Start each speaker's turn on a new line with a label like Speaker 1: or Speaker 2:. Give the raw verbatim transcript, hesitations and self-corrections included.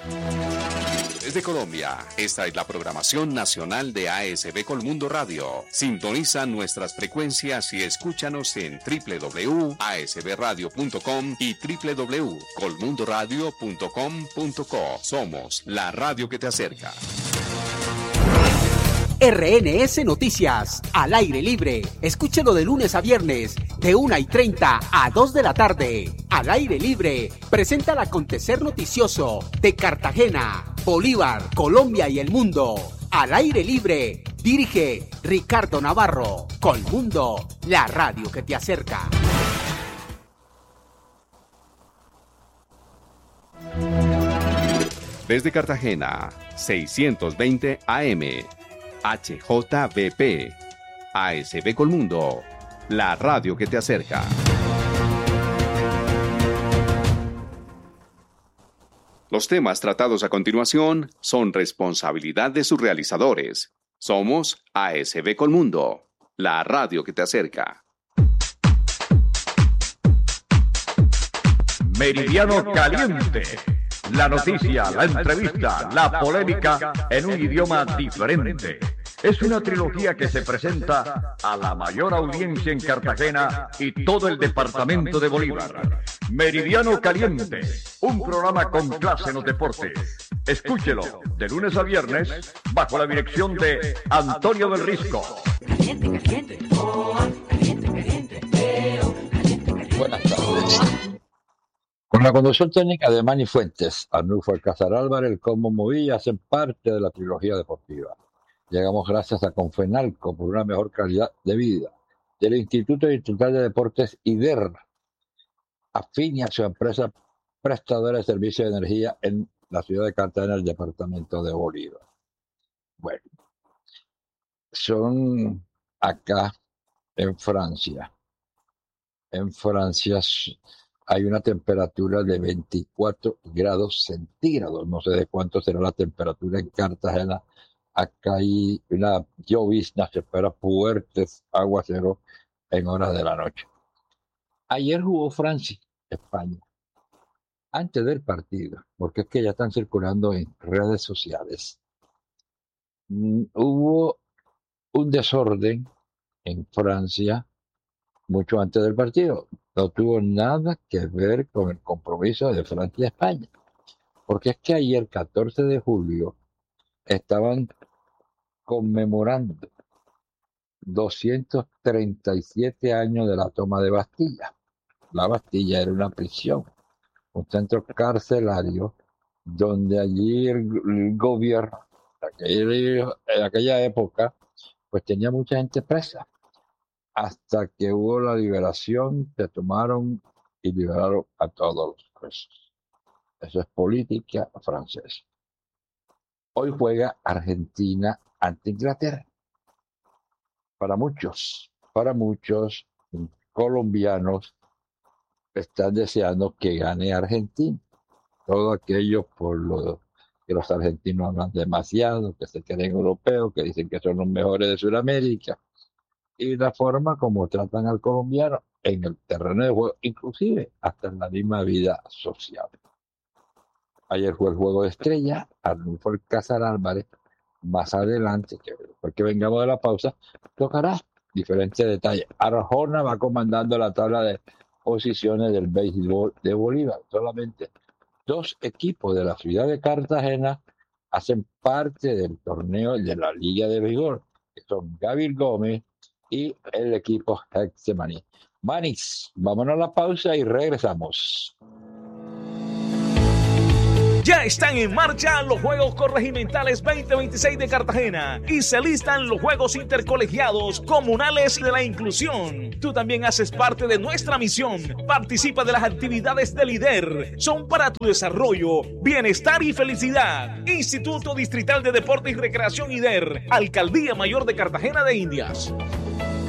Speaker 1: Desde Colombia, esta es la programación nacional de A S B Colmundo Radio. Sintoniza nuestras frecuencias y escúchanos en doble u doble u doble u punto a s b radio punto com y doble u doble u doble u punto colmundo radio punto com punto co. Somos la radio que te acerca.
Speaker 2: R N S Noticias, al aire libre. Escúchelo de lunes a viernes, de una y treinta a dos de la tarde. Al aire libre, presenta el acontecer noticioso de Cartagena, Bolívar, Colombia y el mundo. Al aire libre, dirige Ricardo Navarro. Colmundo, la radio que te acerca.
Speaker 1: Desde Cartagena, seiscientos veinte A M. H J V P, A S B Colmundo, la radio que te acerca. Los temas tratados a continuación son responsabilidad de sus realizadores. Somos A S B Colmundo, la radio que te acerca.
Speaker 3: Meridiano Caliente. La noticia, la entrevista, la polémica en un idioma diferente. Es una trilogía que se presenta a la mayor audiencia en Cartagena y todo el departamento de Bolívar. Meridiano Caliente, un programa con clase en los deportes. Escúchelo de lunes a viernes bajo la dirección de Antonio del Risco.
Speaker 4: Caliente, caliente, oh, caliente, caliente, eh, oh, caliente, caliente.
Speaker 5: Buenas tardes. Con la conducción técnica de Manny Fuentes, Arnulfo Alcázar Álvarez, el Combo Movilla hacen parte de la trilogía deportiva. Llegamos gracias a Confenalco por una mejor calidad de vida, del Instituto Distrital de Deportes I D E R, afín a su empresa prestadora de servicios de energía en la ciudad de Cartagena, el departamento de Bolívar. Bueno, son acá en Francia. En Francia hay una temperatura de veinticuatro grados centígrados. No sé de cuánto será la temperatura en Cartagena. Acá hay una llovizna, se espera fuertes aguaceros en horas de la noche. Ayer jugó Francia, España. Antes del partido, porque es que ya están circulando en redes sociales, mm, hubo un desorden en Francia mucho antes del partido. No tuvo nada que ver con el compromiso de Francia y España. Porque es que ayer, catorce de julio, estaban conmemorando doscientos treinta y siete años de la toma de Bastilla. La Bastilla era una prisión, un centro carcelario, donde allí el, el gobierno, aquella, en aquella época, pues tenía mucha gente presa. Hasta que hubo la liberación, se tomaron y liberaron a todos los presos. Eso es política francesa. Hoy juega Argentina ante Inglaterra. Para muchos, para muchos colombianos están deseando que gane Argentina. Todo aquello por lo que los argentinos hablan demasiado, que se creen europeos, que dicen que son los mejores de Sudamérica. Y la forma como tratan al colombiano en el terreno de juego, inclusive hasta en la misma vida social. Ayer fue el juego de estrella, Arnulfo Alcázar Álvarez. Más adelante, que después que vengamos de la pausa, tocará diferentes detalles. Arjona va comandando la tabla de posiciones del béisbol de Bolívar. Solamente dos equipos de la ciudad de Cartagena hacen parte del torneo de la Liga de Béisbol, que son Gabriel Gómez y el equipo Hexemaní. Manis, vámonos a la pausa y regresamos.
Speaker 6: Ya están en marcha los Juegos Corregimentales veinte veintiséis de Cartagena y se listan los Juegos Intercolegiados Comunales de la Inclusión. Tú también haces parte de nuestra misión. Participa de las actividades del I D E R. Son para tu desarrollo, bienestar y felicidad. Instituto Distrital de Deportes y Recreación I D E R. Alcaldía Mayor de Cartagena de Indias.